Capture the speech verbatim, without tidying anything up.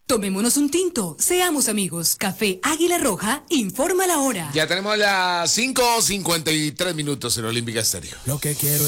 Tomémonos un tinto, seamos amigos. Café Águila Roja, informa la hora. Ya tenemos las cinco cincuenta y tres minutos en Olímpica Estéreo. Lo que quiero es